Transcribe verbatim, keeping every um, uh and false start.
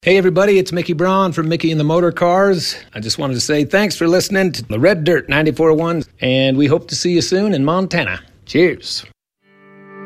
Hey everybody, it's Mickey Braun from Mickey and the Motor Cars. I just wanted to say thanks for listening to the Red Dirt ninety-four point one, and we hope to see you soon in Montana. Cheers.